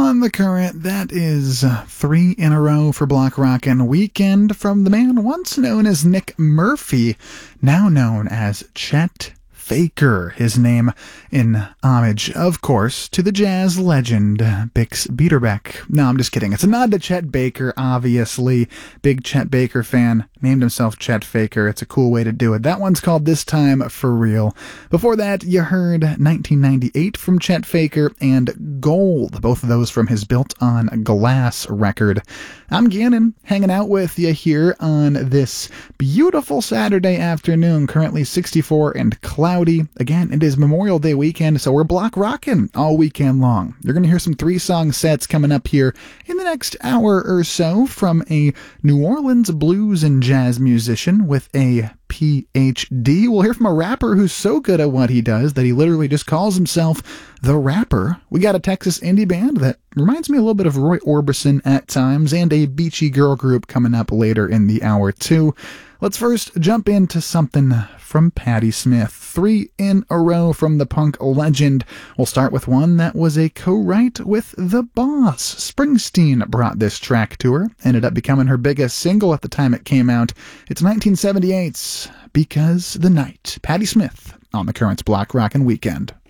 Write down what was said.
On the Current, that is 3 in a row for Block Rockin' Weekend from the man once known as Nick Murphy, now known as Chet Faker, his name in homage, of course, to the jazz legend Bix Beiderbecke. No, I'm just kidding. It's a nod to Chet Baker, obviously. Big Chet Baker fan. Named himself Chet Faker. It's a cool way to do it. That one's called This Time For Real. Before that, you heard 1998 from Chet Faker and Gold, both of those from his Built on Glass record. I'm Gannon, hanging out with you here on this beautiful Saturday afternoon, currently 64 and cloudy. Again, it is Memorial Day weekend, so we're block rocking all weekend long. You're going to hear some 3-song sets coming up here in the next hour or so from a New Orleans blues and jazz musician with a PhD. We'll hear from a rapper who's so good at what he does that he literally just calls himself The Rapper. We got a Texas indie band that reminds me a little bit of Roy Orbison at times, and a beachy girl group coming up later in the hour too. Let's first jump into something from Patti Smith. 3 in a row from the punk legend. We'll start with one that was a co-write with The Boss. Springsteen brought this track to her. Ended up becoming her biggest single at the time it came out. It's 1978's Because the Night. Patti Smith on the Current's Block Rockin' Weekend.